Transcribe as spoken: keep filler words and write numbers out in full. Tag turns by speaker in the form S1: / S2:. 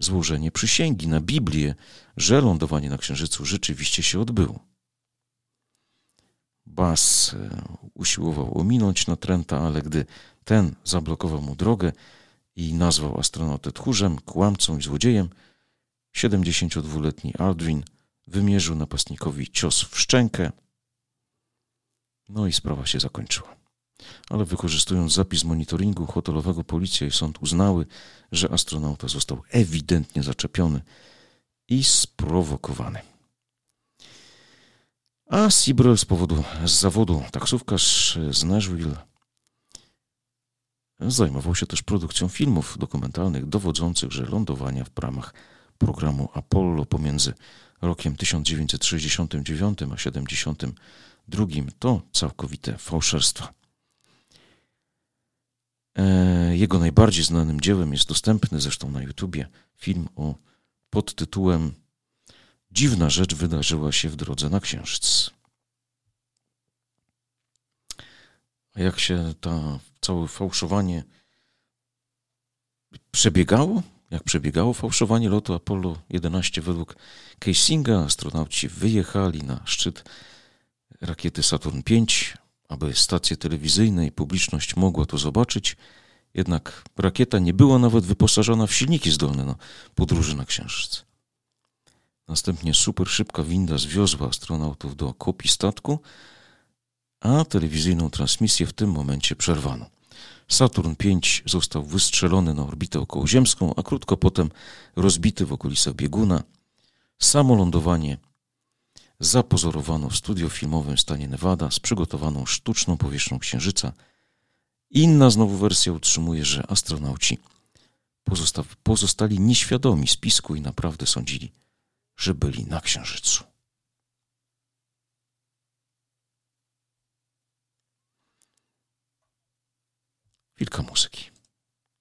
S1: złożenie przysięgi na Biblię, że lądowanie na Księżycu rzeczywiście się odbyło. Buzz usiłował ominąć natręta, ale gdy ten zablokował mu drogę i nazwał astronautę tchórzem, kłamcą i złodziejem, siedemdziesięciodwuletni Aldrin wymierzył napastnikowi cios w szczękę, no i sprawa się zakończyła. Ale wykorzystując zapis monitoringu hotelowego, policja i sąd uznały, że astronauta został ewidentnie zaczepiony i sprowokowany. A Sibrel z powodu z zawodu taksówkarz z Nashville zajmował się też produkcją filmów dokumentalnych dowodzących, że lądowania w ramach programu Apollo pomiędzy rokiem tysiąc dziewięćset sześćdziesiątym dziewiątym a siedemdziesiątym drugim to całkowite fałszerstwa. Jego najbardziej znanym dziełem jest dostępny zresztą na YouTubie film o podtytułem Dziwna rzecz wydarzyła się w drodze na Księżyc. A jak się to całe fałszowanie przebiegało? Jak przebiegało fałszowanie lotu Apollo jedenaście według Cassinga? Astronauci wyjechali na szczyt rakiety Saturn pięć, aby stacje telewizyjne i publiczność mogła to zobaczyć. Jednak rakieta nie była nawet wyposażona w silniki zdolne na podróży na Księżyc. Następnie super szybka winda zwiozła astronautów do kopii statku, a telewizyjną transmisję w tym momencie przerwano. Saturn pięć został wystrzelony na orbitę okołoziemską, a krótko potem rozbity w okolicach bieguna. Samo lądowanie zapozorowano w studio filmowym w stanie Nevada z przygotowaną sztuczną powierzchnią Księżyca. Inna znowu wersja utrzymuje, że astronauci pozosta- pozostali nieświadomi spisku i naprawdę sądzili, że byli na Księżycu. Chwilka muzyki.